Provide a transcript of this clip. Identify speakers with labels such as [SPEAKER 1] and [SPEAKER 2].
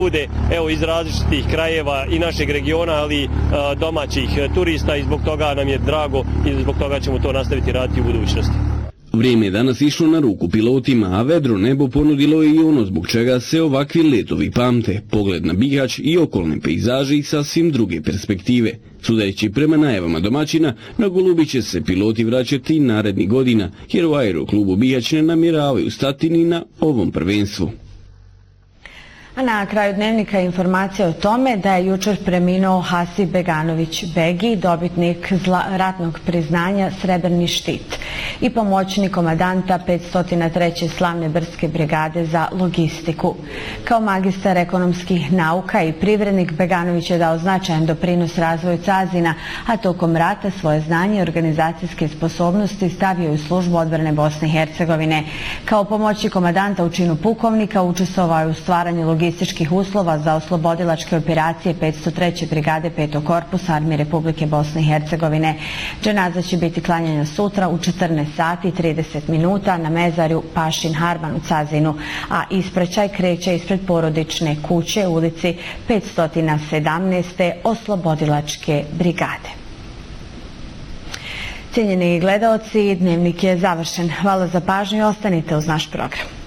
[SPEAKER 1] ljude iz različitih krajeva i našeg regiona, ali i domaćih turista i zbog toga nam je drago i zbog toga ćemo to nastaviti raditi u budućnosti.
[SPEAKER 2] Vrijeme je danas išlo na ruku pilotima, a vedro nebo ponudilo je i ono zbog čega se ovakvi letovi pamte, pogled na Bihać i okolne pejzaže i sasvim druge perspektive. Sudeći prema najavama domaćina, na Golubi će se piloti vraćati narednih godina, jer u Aeroklubu Bihać ne namjeravaju stati ni na ovom prvenstvu.
[SPEAKER 3] A na kraju dnevnika informacija o tome da je jučer preminuo Hasib Beganović Begi, dobitnik ratnog priznanja Srebrni štit i pomoćnik komandanta 503. slavne brdske brigade za logistiku. Kao magistar ekonomskih nauka i privrednik, Beganović je dao značajan doprinos razvoju Cazina, a tokom rata svoje znanje i organizacijske sposobnosti stavio u službu odbrane Bosne i Hercegovine. Kao pomoćnik komandanta u činu pukovnika učestvovao je u stvaranju logističkih uslova za oslobodilačke operacije 503. brigade 5. korpusa Armije Republike Bosne i Hercegovine. Dženaza će biti klanjanja sutra u 14 sati i 30 minuta na mezarju Pašin Harban u Cazinu, a ispraćaj kreće ispred porodične kuće u ulici 517. oslobodilačke brigade. Cijenjeni gledaoci, dnevnik je završen. Hvala za pažnju i ostanite uz naš program.